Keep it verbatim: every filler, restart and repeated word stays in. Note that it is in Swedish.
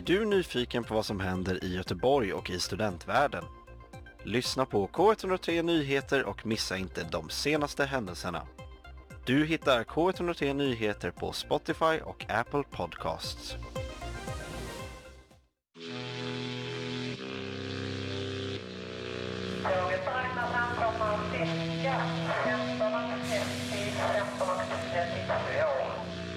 Är du nyfiken på vad som händer i Göteborg och i studentvärlden? Lyssna på K ett noll tre Nyheter och missa inte de senaste händelserna. Du hittar K ett noll tre Nyheter på Spotify och Apple Podcasts. Jag vill bara från Malmö.